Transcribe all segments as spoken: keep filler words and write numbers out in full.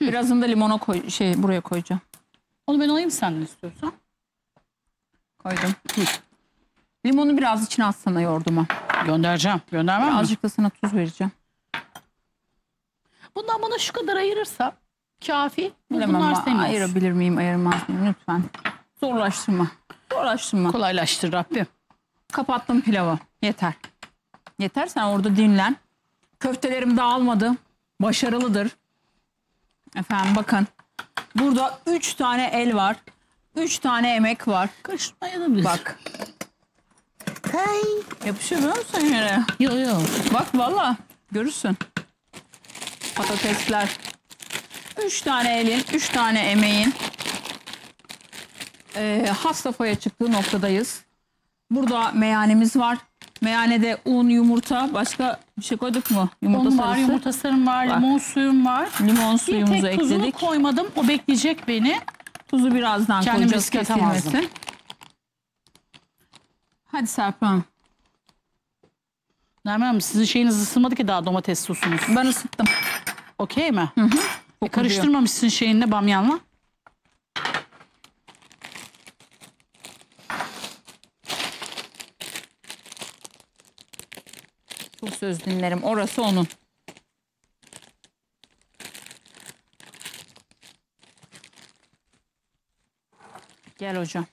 Birazını da limona koy, şey buraya koyacağım. Onu ben alayım senden istiyorsan. Koydum. Hı. Limonu biraz içine atsana yoğurduma. Göndereceğim. Göndermem mi? Azıcık da sana tuz vereceğim. Bundan bana şu kadar ayırırsa kafi. Bilemem Bunlar ama senin olsun. ayırabilir miyim, ayırmaz mıyım lütfen. Zorlaştırma. Zorlaştırma. Kolaylaştır Rabbim. Kapattım pilavı. Yeter. Yeter, sen orada dinlen. Köftelerim dağılmadı. Başarılıdır. Efendim bakın. Burada üç tane el var. Üç tane emek var. Karıştırmaya da bilirsin. Bak. Yapışıyor biliyor musun yere? Yok yok. Bak valla görürsün. Patatesler. Üç tane elin, üç tane emeğin e, has safhaya çıktığı noktadayız. Burada meyanemiz var. Meyanede un, yumurta, başka bir şey koyduk mu? Yumurta Onun var, sarısı. yumurta sarım var, Bak. limon suyum var. Limon Bir suyumuzu tek tuzunu ekledik. koymadım. O bekleyecek beni. Tuzu birazdan Kendim koyacağız riske atamazdım. kesilmesin. Hadi Serpil Hanım. Nermin Hanım sizin şeyiniz ısınmadı ki daha domates sosunuz. Ben ısıttım. Okey mi? Hı hı. E, karıştırmamışsın şeyinle bamyanla. Çok söz dinlerim. Orası onun. Gel hocam.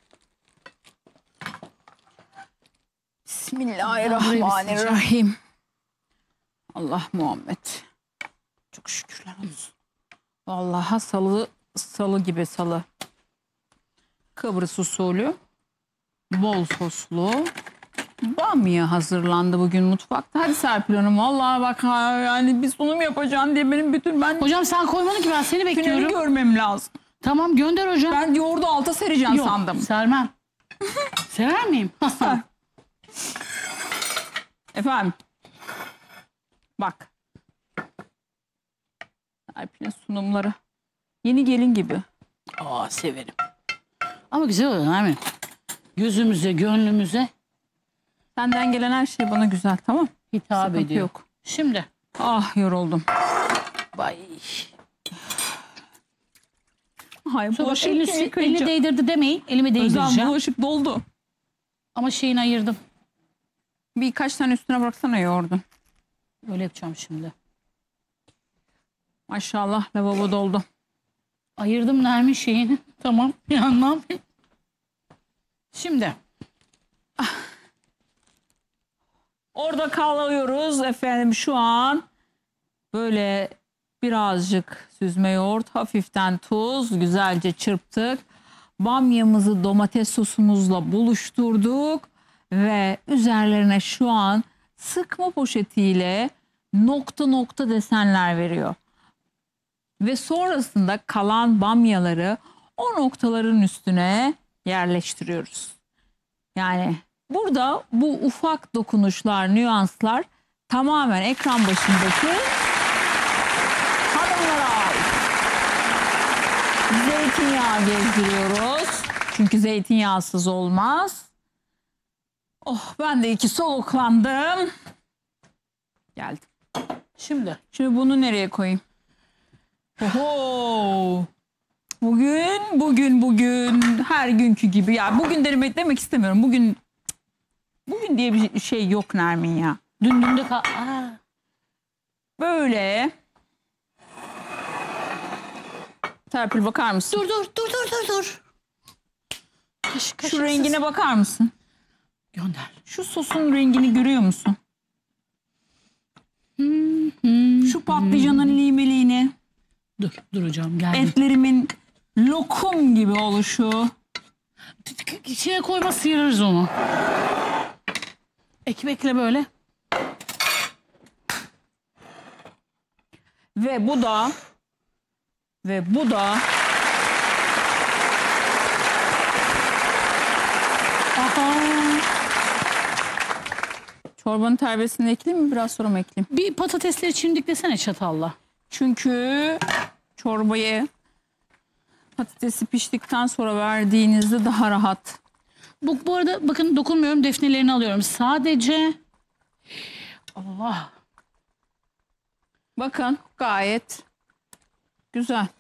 Bismillahirrahmanirrahim. Allah Muhammed. Çok şükürler olsun. Vallahi salı salı gibi salı. Kıbrıs usulü. Bol soslu. Bamya hazırlandı bugün mutfakta. Hadi Serpil Hanım vallahi bak ha, yani bir sunum yapacaksın diye benim bütün ben Hocam sen koymadın ki ben seni finali bekliyorum. görmem lazım. Tamam gönder hocam. Ben yoğurdu alta sereceğim Yok, sandım. sermem. Sever miyim? Efendim. Bak. Serpil'in sunumları. Yeni gelin gibi. Aa severim. Ama güzel oluyor Nermin. Gözümüze, gönlümüze Senden gelen her şey bana güzel, tamam? hitap Sıkıntı ediyor. yok. Şimdi. Ah yoruldum. Bay. Hay Sonra bulaşık elini, kim elini yıkayacak? değdirdi demeyin. Elimi Özlem değdireceğim. bulaşık doldu. Ama şeyini ayırdım. Birkaç tane üstüne bıraksana yoğurdu. Öyle yapacağım şimdi. Maşallah lavabo doldu. Ayırdım Nermin şeyini. Tamam. Ya ne yapayım? Şimdi. Orada kalıyoruz efendim şu an. Böyle birazcık süzme yoğurt, hafiften tuz, güzelce çırptık. Bamyamızı domates sosumuzla buluşturduk. Ve üzerlerine şu an sıkma poşetiyle nokta nokta desenler veriyor. Ve sonrasında kalan bamyaları o noktaların üstüne yerleştiriyoruz. Yani burada bu ufak dokunuşlar, nüanslar tamamen ekran başındaki hanımlara ait. Zeytinyağı gezdiriyoruz. Çünkü zeytinyağsız olmaz. Oh ben de iki soluklandım. Geldim. Şimdi. Şimdi bunu nereye koyayım? Oho. Bugün, bugün, bugün her günkü gibi. Ya bugün demek demek istemiyorum. Bugün bugün diye bir şey yok Nermin ya. Dün dün de kal... Aa. Böyle. Serpil bakar mısın? Dur dur dur dur dur dur. Kaş, Şu kaşıksız. rengine bakar mısın? Gönder. Şu sosun rengini görüyor musun? Hmm, hmm. Şu patlıcanın limeliğini, Dur dur hocam geldim. etlerimin lokum gibi oluşu. İçine koyma sıyırırız onu. Ekmekle böyle. Ve bu da ve bu da Aha. çorbanın terbiyesini ekleyeyim mi? Biraz sonra mı ekleyeyim? Bir patatesleri çimdiklesene çatalla. Çünkü çorbayı patatesi piştikten sonra verdiğinizde daha rahat. Bu, bu arada bakın dokunmuyorum, defnelerini alıyorum. Sadece Allah. Bakın gayet güzel.